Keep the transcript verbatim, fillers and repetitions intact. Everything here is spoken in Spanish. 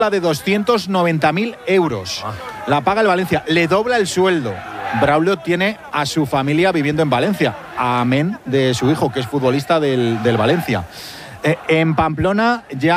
de doscientos noventa mil euros. La paga el Valencia, le dobla el sueldo. Braulio tiene a su familia viviendo en Valencia, amén de su hijo, que es futbolista del, del Valencia. Eh, en Pamplona ya